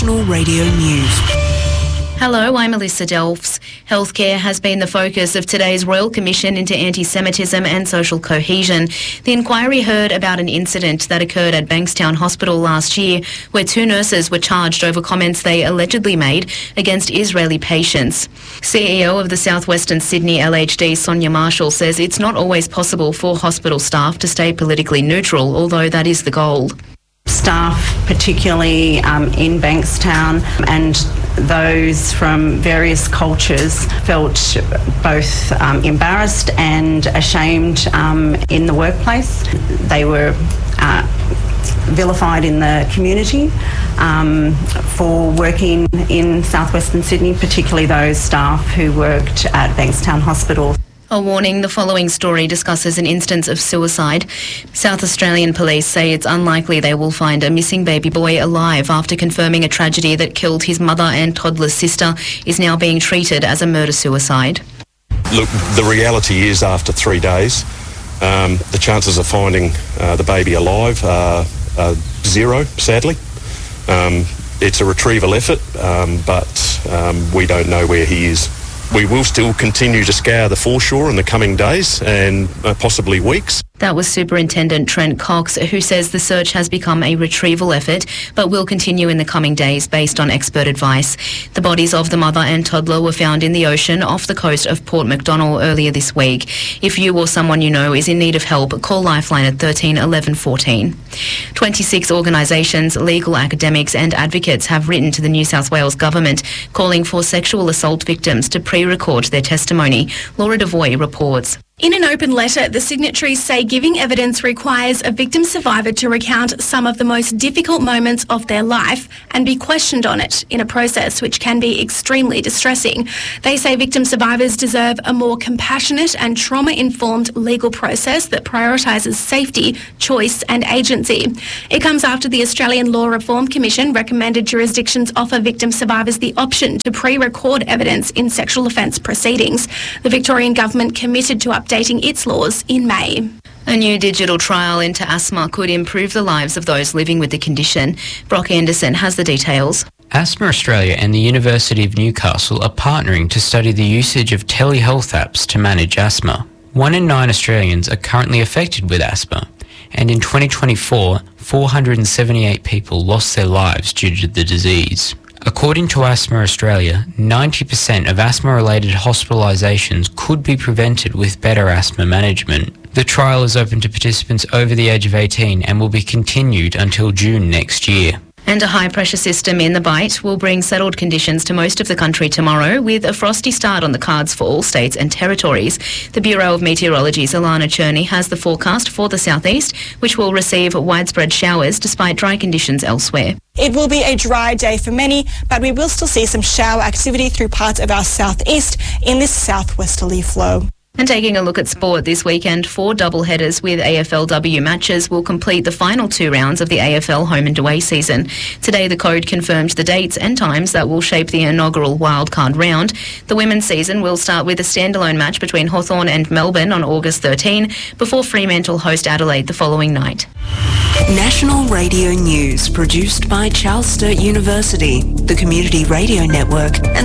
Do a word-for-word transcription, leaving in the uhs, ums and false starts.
National Radio News. Hello, I'm Alyssa Delphs. Healthcare has been the focus of today's Royal Commission into Anti-Semitism and Social Cohesion. The inquiry heard about an incident that occurred at Bankstown Hospital last year, where two nurses were charged over comments they allegedly made against Israeli patients. C E O of the Southwestern Sydney L H D, Sonia Marshall, says it's not always possible for hospital staff to stay politically neutral, although that is the goal. Staff, particularly um, in Bankstown, and those from various cultures felt both um, embarrassed and ashamed um, in the workplace. They were uh, vilified in the community um, for working in southwestern Sydney, particularly those staff who worked at Bankstown Hospital. A warning, the following story discusses an instance of suicide. South Australian police say it's unlikely they will find a missing baby boy alive after confirming a tragedy that killed his mother and toddler's sister is now being treated as a murder-suicide. Look, the reality is after three days, um, the chances of finding uh, the baby alive are, are zero, sadly. Um, it's a retrieval effort, um, but um, we don't know where he is. We will still continue to scour the foreshore in the coming days and uh, possibly weeks. That was Superintendent Trent Cox, who says the search has become a retrieval effort but will continue in the coming days based on expert advice. The bodies of the mother and toddler were found in the ocean off the coast of Port MacDonnell earlier this week. If you or someone you know is in need of help, call Lifeline at thirteen eleven fourteen. twenty-six organisations, legal academics and advocates have written to the New South Wales Government calling for sexual assault victims to pre-record their testimony. Laura Devoy reports. In an open letter, the signatories say giving evidence requires a victim survivor to recount some of the most difficult moments of their life and be questioned on it in a process which can be extremely distressing. They say victim survivors deserve a more compassionate and trauma-informed legal process that prioritises safety, choice and agency. It comes after the Australian Law Reform Commission recommended jurisdictions offer victim survivors the option to pre-record evidence in sexual offence proceedings. The Victorian Government committed to up updating its laws in May. A new digital trial into asthma could improve the lives of those living with the condition. Brock Anderson has the details. Asthma Australia and the University of Newcastle are partnering to study the usage of telehealth apps to manage asthma. One in nine Australians are currently affected with asthma, and in twenty twenty-four, four hundred seventy-eight people lost their lives due to the disease. According to Asthma Australia, ninety percent of asthma-related hospitalisations could be prevented with better asthma management. The trial is open to participants over the age of eighteen and will be continued until June next year. And a high-pressure system in the Bight will bring settled conditions to most of the country tomorrow, with a frosty start on the cards for all states and territories. The Bureau of Meteorology's Alana Cherney has the forecast for the southeast, which will receive widespread showers despite dry conditions elsewhere. It will be a dry day for many, but we will still see some shower activity through parts of our southeast in this southwesterly flow. And taking a look at sport this weekend, four doubleheaders with A F L W matches will complete the final two rounds of the A F L home and away season. Today, the Code confirmed the dates and times that will shape the inaugural wildcard round. The women's season will start with a standalone match between Hawthorn and Melbourne on August thirteenth, before Fremantle host Adelaide the following night. National Radio News, produced by Charles Sturt University, the Community Radio Network and